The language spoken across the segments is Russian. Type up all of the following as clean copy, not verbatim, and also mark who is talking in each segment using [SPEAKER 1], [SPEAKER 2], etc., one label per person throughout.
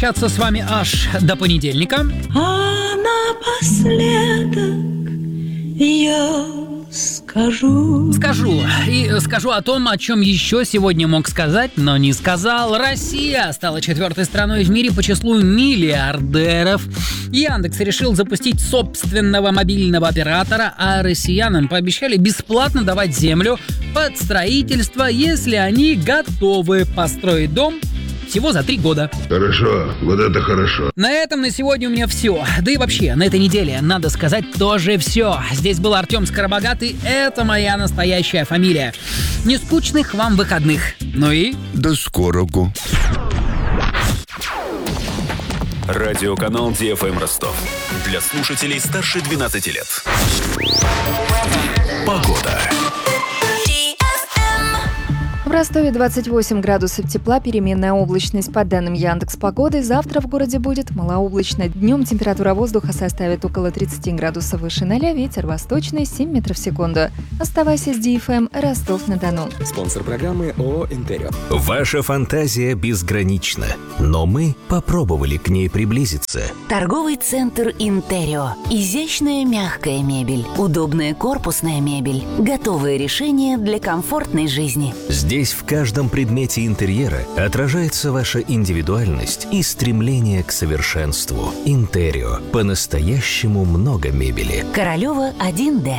[SPEAKER 1] Общаться с вами аж до понедельника.
[SPEAKER 2] А напоследок я скажу
[SPEAKER 1] о том, о чем еще сегодня мог сказать, но не сказал. Россия стала 4-й страной в мире по числу миллиардеров. Яндекс решил запустить собственного мобильного оператора, а россиянам пообещали бесплатно давать землю под строительство, если они готовы построить дом всего за 3 года.
[SPEAKER 3] Хорошо, вот это хорошо.
[SPEAKER 1] На этом на сегодня у меня все. Да и вообще, на этой неделе, надо сказать, тоже все. Здесь был Артем Скоробогат, и это моя настоящая фамилия. Нескучных вам выходных. Ну и...
[SPEAKER 3] До скорого.
[SPEAKER 4] Радиоканал DFM Ростов. Для слушателей старше 12 лет. Погода.
[SPEAKER 5] В Ростове 28 градусов тепла, переменная облачность. По данным Яндекс.Погоды, завтра в городе будет малооблачно. Днем температура воздуха составит около 30 градусов выше 0, ветер восточный 7 метров в секунду. Оставайся с DFM, Ростов-на-Дону.
[SPEAKER 6] Спонсор программы ООО «Интерио».
[SPEAKER 7] Ваша фантазия безгранична, но мы попробовали к ней приблизиться.
[SPEAKER 8] Торговый центр «Интерио». Изящная мягкая мебель, удобная корпусная мебель, готовые решения для комфортной жизни.
[SPEAKER 7] Здесь в каждом предмете интерьера отражается ваша индивидуальность и стремление к совершенству. Интерио. По-настоящему много мебели.
[SPEAKER 8] Королева 1D.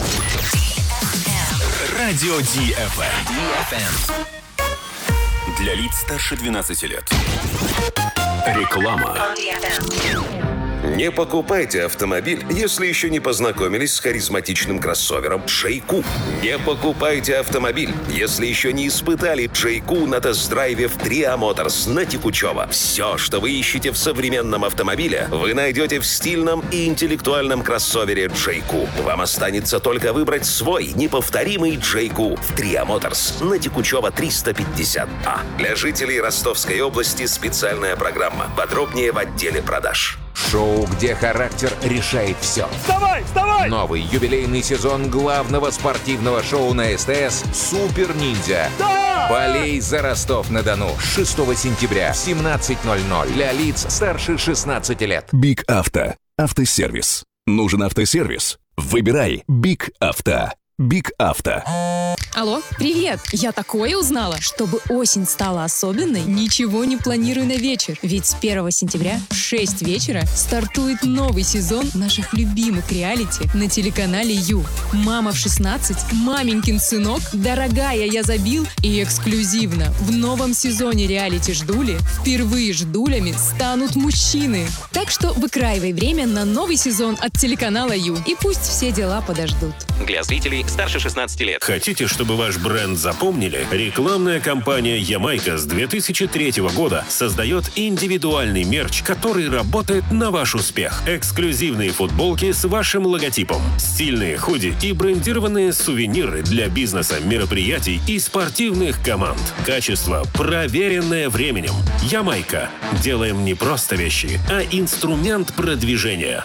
[SPEAKER 4] Радио DFM. Для лиц старше 12 лет. Реклама.
[SPEAKER 9] Не покупайте автомобиль, если еще не познакомились с харизматичным кроссовером Джейку. Не покупайте автомобиль, если еще не испытали Джейку на тест-драйве в Триа Моторс на Текучево. Все, что вы ищете в современном автомобиле, вы найдете в стильном и интеллектуальном кроссовере Джейку. Вам останется только выбрать свой неповторимый Джейку в Триа Моторс на Текучево 350А. Для жителей Ростовской области специальная программа. Подробнее в отделе продаж.
[SPEAKER 10] Шоу, где характер решает все. Вставай, вставай! Новый юбилейный сезон главного спортивного шоу на СТС «Супер Ниндзя». Да! Болей за Ростов-на-Дону. 6 сентября в 17:00 для лиц старше 16 лет.
[SPEAKER 11] Биг Авто. Автосервис. Нужен автосервис? Выбирай Биг Авто. Биг Авто.
[SPEAKER 12] Алло, привет! Я такое узнала. Чтобы осень стала особенной, ничего не планирую на вечер. Ведь с 1 сентября в 6 вечера стартует новый сезон наших любимых реалити на телеканале Ю. «Мама в 16», «Маменькин сынок», «Дорогая, я забил» и эксклюзивно в новом сезоне реалити «Ждули» впервые ждулями станут мужчины. Так что выкраивай время на новый сезон от телеканала Ю. И пусть все дела подождут.
[SPEAKER 13] Для зрителей старше 16 лет.
[SPEAKER 4] Хотите, чтобы ваш бренд запомнили? Рекламная кампания «Ямайка» с 2003 года создает индивидуальный мерч, который работает на ваш успех. Эксклюзивные футболки с вашим логотипом, стильные худи и брендированные сувениры для бизнеса, мероприятий и спортивных команд. Качество, проверенное временем. «Ямайка». Делаем не просто вещи, а инструмент продвижения.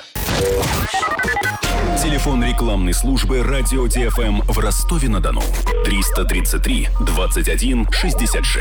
[SPEAKER 4] Телефон рекламной службы «Радио DFM» в Ростове-на-Дону. 333 21 66.